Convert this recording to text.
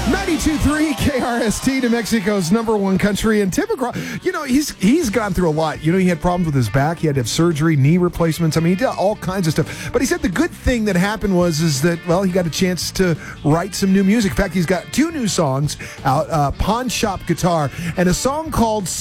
92.3 KRST, New Mexico's number one country. And Tim McGraw, he's gone through a lot. He had problems with his back. He had to have surgery, knee replacements. I mean, he did all kinds of stuff. But he said the good thing that happened is that he got a chance to write some new music. In fact, he's got 2 new songs out, Pawn Shop Guitar, and a song called